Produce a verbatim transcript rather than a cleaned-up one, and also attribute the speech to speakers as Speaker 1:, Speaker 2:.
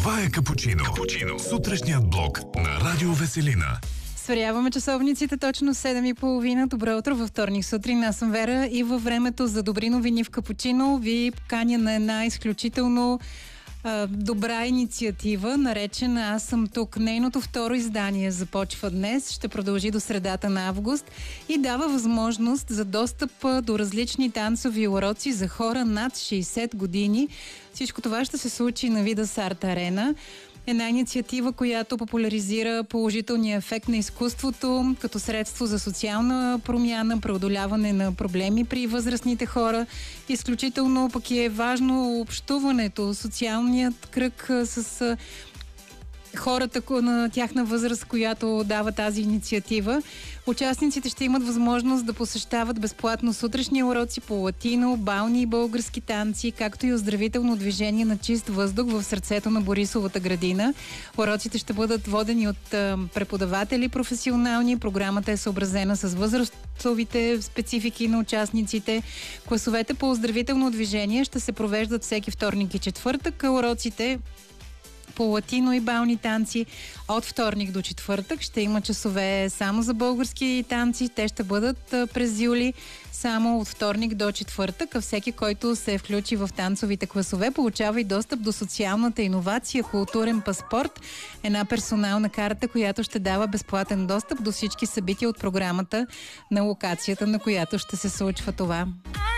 Speaker 1: Това е Капучино. Капучино. Сутрешният блок на Радио Веселина.
Speaker 2: Сверяваме часовниците точно седем и половина. Добро утро във вторник сутрин. Аз съм Вера и във времето за добри новини в Капучино ви поканя на една изключително а, добра инициатива, наречена Аз съм тук. Нейното второ издание започва днес, ще продължи до средата на август и дава възможност за достъп до различни танцови уроци за хора над шейсет години. Всичко това ще се случи на Видас Арт Арена. Една инициатива, която популяризира положителния ефект на изкуството като средство за социална промяна, преодоляване на проблеми при възрастните хора. Изключително пък е важно общуването, социалният кръг с хората на тяхна възраст, която дава тази инициатива. Участниците ще имат възможност да посещават безплатно сутрешни уроци по латино, бални и български танци, както и оздравително движение на чист въздух в сърцето на Борисовата градина. Уроците ще бъдат водени от преподаватели професионални. Програмата е съобразена с възрастовите специфики на участниците. Класовете по оздравително движение ще се провеждат всеки вторник и четвъртък. Уроците по латино и бални танци от вторник до четвъртък ще има часове само за български танци. Те ще бъдат през юли само от вторник до четвъртък, а всеки, който се включи в танцовите класове, получава и достъп до социалната иновация, културен паспорт, една персонална карта, която ще дава безплатен достъп до всички събития от програмата на локацията, на която ще се случва това.